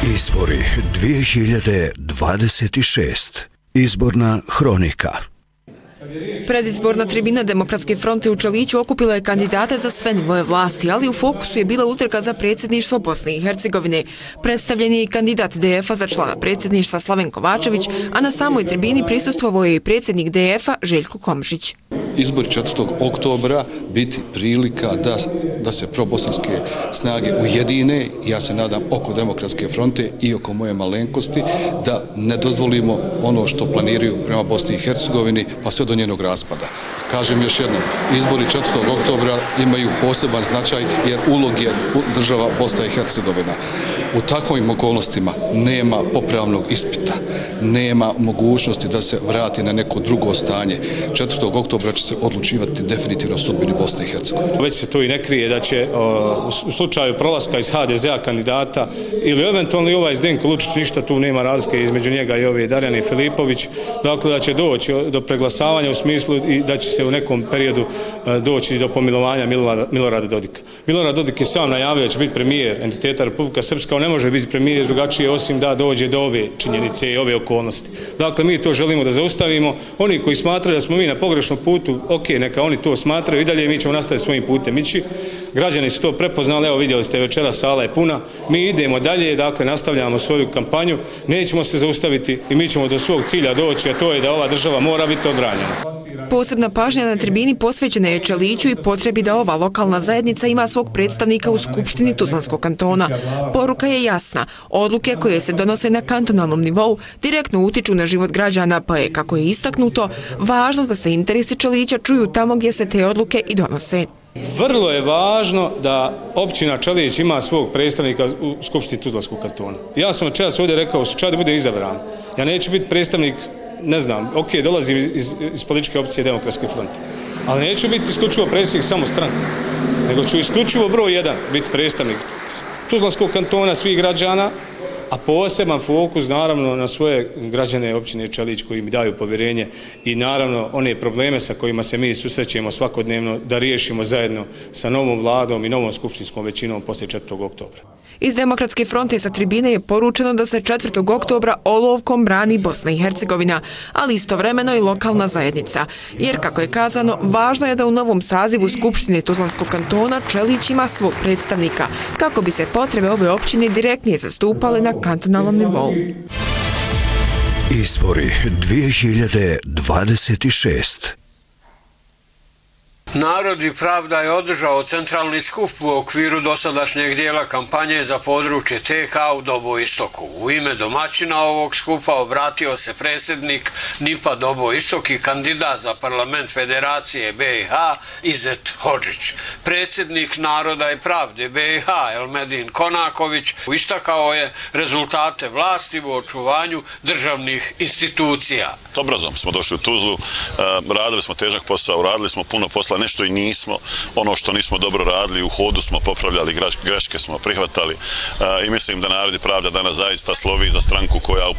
Izbori 2026. Izborna hronika. Predizborna tribina Demokratske fronte u Čeliću okupila je kandidate za sve nivoje vlasti, ali u fokusu je bila utrka za predsjedništvo Bosne i Hercegovine. Predstavljen je i kandidat DF-a za člana predsjedništva Slaven Kovačević, a na samoj tribini prisustvovao je i predsjednik DF-a Željko Komšić. Izbori 4. oktobra biti prilika da se probosanske snage ujedine, ja se nadam oko Demokratske fronte i oko moje malenkosti, da ne dozvolimo ono što planiraju prema Bosni i Hercegovini, pa sve do njenog raspada. Kažem još jednom, izbori 4. oktobra imaju poseban značaj jer ulog je država Bosna i Hercegovina. U takvim okolnostima nema popravnog ispita, nema mogućnosti da se vrati na neko drugo stanje. 4. oktobra će se odlučivati definitivno sudbini Bosne i Hercegovine. Već se to i ne krije da će u slučaju prolaska iz HDZ-a kandidata ili eventualno i ovaj Zdenko Lučić, ništa tu nema razlike između njega i ove Darjane Filipović, dakle da će doći do preglasavanja u smislu i da će se u nekom periodu doći do pomilovanja Milorada Dodika. Milorad Dodik je sam najavio da će biti premijer entiteta Republika Srpska, on ne može biti premijer drugačije osim da dođe do ove činjenice i ove okolnosti. Dakle, mi to želimo da zaustavimo. Oni koji smatraju da smo mi na pogrešnom putu, ok, neka oni to smatraju i dalje mi ćemo nastaviti svojim putem ići. Građani su to prepoznali, evo vidjeli ste večera, sala je puna. Mi idemo dalje, dakle nastavljamo svoju kampanju, nećemo se zaustaviti i mi ćemo do svog cilja doći, a to je da ova država mora biti odbranjena. Posebna pažnja na tribini posvećena je Čeliću i potrebi da ova lokalna zajednica ima svog predstavnika u Skupštini Tuzlanskog kantona. Poruka je jasna. Odluke koje se donose na kantonalnom nivou direktno utiču na život građana, pa je, kako je istaknuto, važno da se interesi Čelića čuju tamo gdje se te odluke i donose. Vrlo je važno da općina Čelić ima svog predstavnika u Skupštini Tuzlanskog kantona. Ja sam večeras ovdje rekao, u slučaju da bude izabran, ja neću biti predstavnik, ne znam, ok, dolazim iz političke opcije Demokratske fronte, ali neću biti isključivo predsjednik samo stranke, nego ću isključivo broj 1 biti predstavnik Tuzlanskog kantona, svih građana, a poseban fokus naravno na svoje građane općine Čelić koji mi daju povjerenje i naravno one probleme sa kojima se mi susrećemo svakodnevno da riješimo zajedno sa novom vladom i novom skupštinskom većinom poslije 4. oktobra. Iz Demokratske fronte sa tribine je poručeno da se 4. oktobra olovkom brani Bosna i Hercegovina, ali istovremeno i lokalna zajednica. Jer, kako je kazano, važno je da u novom sazivu Skupštine Tuzlanskog kantona Čelić ima svog predstavnika, kako bi se potrebe ove općine direktnije zastupale na kantonalnom nivou. Izbori 2026. Narod i pravda je održao centralni skup u okviru dosadašnjeg dijela kampanje za područje TK u Dobo Istoku. U ime domaćina ovog skupa obratio se predsjednik NIP-a Dobo Istok i kandidat za parlament Federacije BiH Izet Hodžić. Predsjednik Naroda i pravde BiH Elmedin Konaković istakao je rezultate vlasti u očuvanju državnih institucija. S obrazom smo došli u Tuzlu, radili smo težak posao, radili smo puno posla, nešto i nismo, ono što nismo dobro radili, u hodu smo popravljali, greške smo prihvatali i mislim da Narod i pravda danas zaista slovi za stranku koja